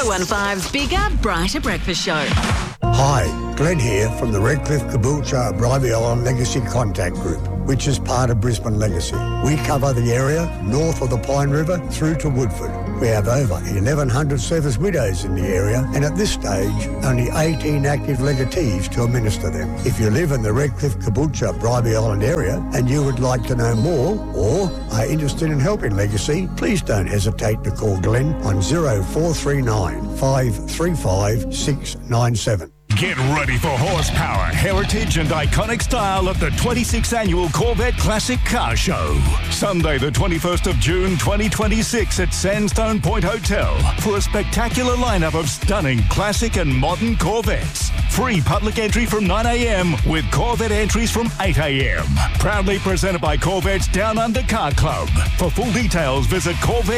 105's bigger, brighter breakfast show. Hi, Glenn here from the Redcliffe Caboolture Bribie Island Legacy Contact Group, which is part of Brisbane Legacy. We cover the area north of the Pine River through to Woodford. We have over 1,100 service widows in the area, and at this stage, only 18 active legatees to administer them. If you live in the Redcliffe Caboolture Bribie Island area and you would like to know more or are interested in helping Legacy, please don't hesitate to call Glenn on 0439 535 697. Get ready for horsepower, heritage and iconic style at the 26th Annual Corvette Classic Car Show. Sunday the 21st of June 2026 at Sandstone Point Hotel for a spectacular lineup of stunning classic and modern Corvettes. Free public entry from 9 a.m. with Corvette entries from 8 a.m. Proudly presented by Corvettes Down Under Car Club. For full details, visit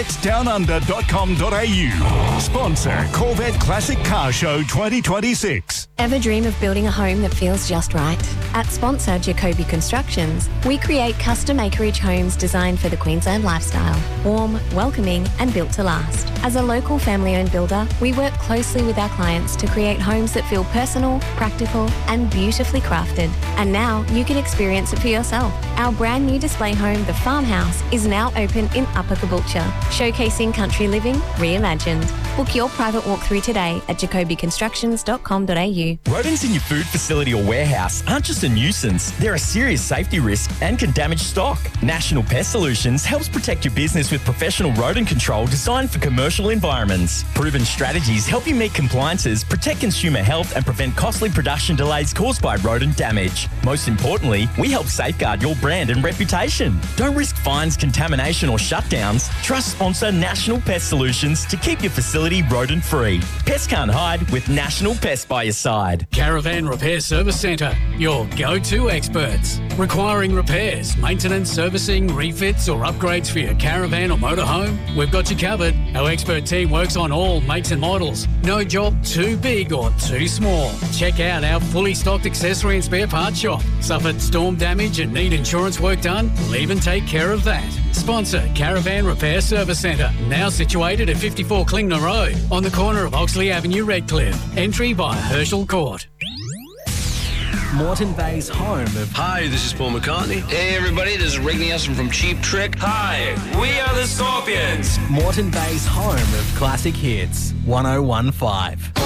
corvettesdownunder.com.au. Sponsor Corvette Classic Car Show 2026. Ever dream of building a home that feels just right? At sponsor Jacoby Constructions, we create custom acreage homes designed for the Queensland lifestyle. Warm, welcoming and built to last. As a local family-owned builder, we work closely with our clients to create homes that feel personal, practical and beautifully crafted. And now you can experience it for yourself. Our brand new display home, The Farmhouse, is now open in Upper Caboolture, showcasing country living reimagined. Book your private walkthrough today at jacobyconstructions.com.au. Rodents in your food facility or warehouse aren't just a nuisance, they're a serious safety risk and can damage stock. National Pest Solutions helps protect your business with professional rodent control designed for commercial environments. Proven strategies help you meet compliances, protect consumer health and prevent costly production delays caused by rodent damage. Most importantly, we help safeguard your brand and reputation. Don't risk fines, contamination or shutdowns. Trust sponsor National Pest Solutions to keep your facility rodent-free. Pests can't hide with National Pest by your side. Caravan Repair Service Centre, your go-to experts. Requiring repairs, maintenance, servicing, refits or upgrades for your caravan or motorhome? We've got you covered. Our expert team works on all makes and models. No job too big or too small. Check out our fully stocked accessory and spare parts shop. Suffered storm damage and need insurance work done? We'll even take care of that. Sponsor Caravan Repair Service Centre, now situated at 54 Klingner Road, on the corner of Oxley Avenue, Redcliffe. Entry by Herschel Court. Moreton Bay's home of... Hi, this is Paul McCartney. Hey everybody, this is Rick Nielsen from Cheap Trick. Hi, we are the Scorpions. Moreton Bay's home of classic hits, 1015.